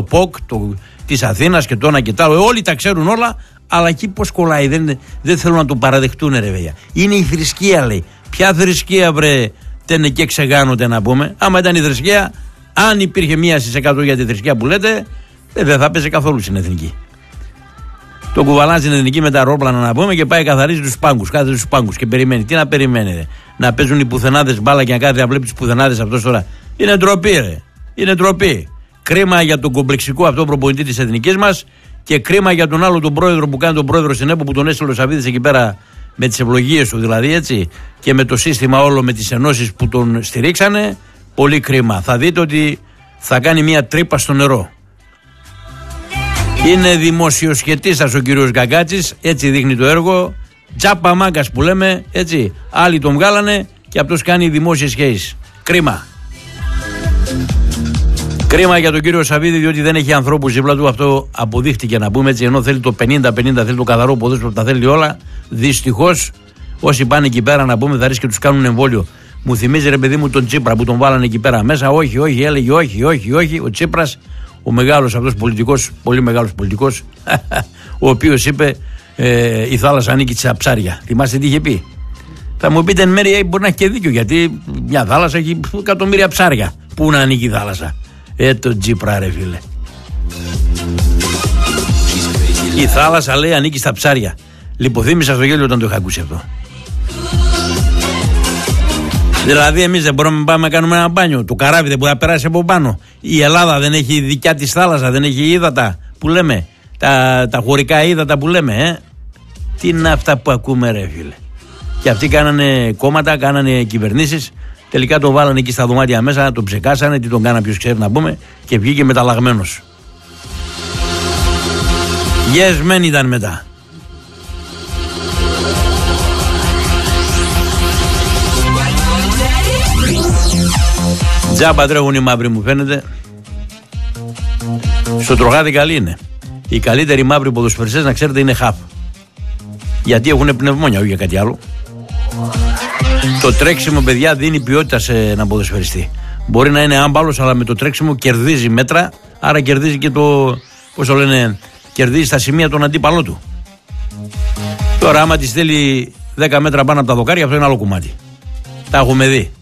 ΠΟΚ της Αθήνας και το ένα και το άλλο. Όλοι τα ξέρουν όλα, αλλά εκεί πώς κολλάει, δεν θέλουν να το παραδεχτούν, ρε παιδιά. Είναι η θρησκεία, λέει. Ποια θρησκεία, βρε, τένε και ξεγάνονται να πούμε. Άμα ήταν η θρησκεία, αν υπήρχε 1% για τη θρησκεία που λέτε, δεν θα παίζει καθόλου στην εθνική. Το κουβαλάζει στην εθνική με τα αερόπλανα να πούμε και πάει καθαρίζει τους πάγκους. Κάθεται στους πάγκους και περιμένει. Τι να περιμένετε, να παίζουν οι πουθενάδες μπάλα και να κάθεται να βλέπει τους πουθενάδες αυτός τώρα. Είναι ντροπή, ρε. Είναι ντροπή. Κρίμα για τον κομπλεξικό αυτό προπονητή της εθνικής μας και κρίμα για τον άλλο τον πρόεδρο που κάνει τον πρόεδρο στην ΕΠΟ που τον έστειλε ο Σαββίδης εκεί πέρα με τις ευλογίες του δηλαδή έτσι και με το σύστημα όλο με τις ενώσεις που τον στηρίξανε. Πολύ κρίμα. Θα δείτε ότι θα κάνει μια τρύπα στο νερό. Είναι δημοσιοσχετίστας ο κύριος Γκαγκάτσης, έτσι δείχνει το έργο. Τζάπα μάγκας που λέμε, έτσι. Άλλοι τον βγάλανε και αυτός κάνει δημόσιες σχέσεις. Κρίμα. Κρίμα για τον κύριο Σαββίδη, διότι δεν έχει ανθρώπους δίπλα του. Αυτό αποδείχτηκε να πούμε έτσι. Ενώ θέλει το 50-50, θέλει το καθαρό ποδόσφαιρο, τα θέλει όλα. Δυστυχώς, όσοι πάνε εκεί πέρα να πούμε, θα ρίξει και τους κάνουν εμβόλιο. Μου θυμίζει, ρε παιδί μου, τον Τσίπρα που τον βάλανε εκεί πέρα μέσα. Όχι, έλεγε όχι. Ο Τσίπρας, ο μεγάλος αυτός πολιτικός, πολύ μεγάλος πολιτικός, ο οποίος είπε η θάλασσα ανήκει στα ψάρια. Θυμάστε τι είχε πει? Θα μου πείτε εν μέρει μπορεί να έχει και δίκιο, γιατί μια θάλασσα έχει εκατομμύρια ψάρια. Πού να ανήκει η θάλασσα? Το Τσίπρα, ρε φίλε. Η θάλασσα λέει ανήκει στα ψάρια. Λιποθύμησα στο γέλιο όταν το είχα ακούσει αυτό. Δηλαδή εμείς δεν μπορούμε να πάμε να κάνουμε ένα μπάνιο. Το καράβι δεν μπορεί να περάσει από πάνω. Η Ελλάδα δεν έχει δικιά της θάλασσα, δεν έχει ύδατα που λέμε. Τα χωρικά ύδατα που λέμε. Τι είναι αυτά που ακούμε, ρε φίλε? Και αυτοί κάνανε κόμματα, κάνανε κυβερνήσεις. Τελικά το βάλανε εκεί στα δωμάτια μέσα, τον ψεκάσανε, τι τον κάνα ποιος ξέρει να πούμε, και βγήκε μεταλλαγμένος. Yes, men ήταν μετά. Τζάμπα τρέχουν οι μαύροι, μου φαίνεται. Στο τροχάδι καλή είναι. Οι καλύτεροι μαύροι ποδοσφαιριστές, να ξέρετε, είναι χαφ. Γιατί έχουν πνευμόνια, όχι για κάτι άλλο. Το τρέξιμο, παιδιά, δίνει ποιότητα σε έναν ποδοσφαιριστή. Μπορεί να είναι άμπαλος, αλλά με το τρέξιμο κερδίζει μέτρα. Άρα κερδίζει και το, πώς το λένε, κερδίζει στα σημεία τον αντίπαλό του. Τώρα άμα τη στέλνει 10 μέτρα πάνω από τα δοκάρια, αυτό είναι άλλο κομμάτι. Τα έχουμε δει.